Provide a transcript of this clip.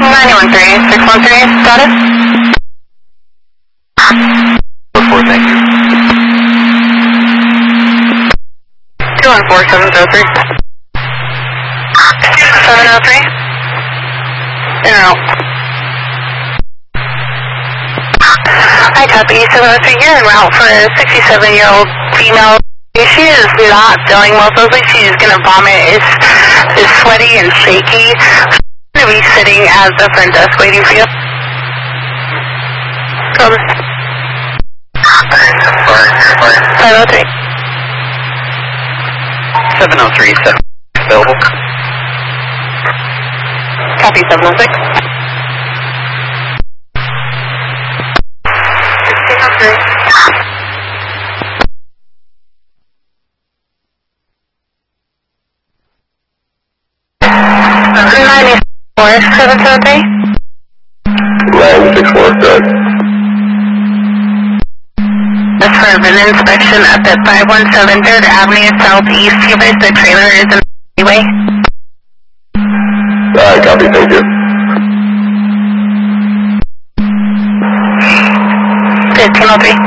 913, 613, status? 4, thank you. 214, 703. 703? In or out? I copy 703 here en route for a 67-year-old female. She is not feeling well. Feels like she's gonna vomit. Is sweaty and shaky. She's gonna be sitting at the front desk waiting for you. Over. 503. 703, 7 available. Copy 706. 773? 964, good. That's for an inspection up at 517 3rd Avenue Southeast. You guys, the trailer is in the way. Copy, thank you. 1503.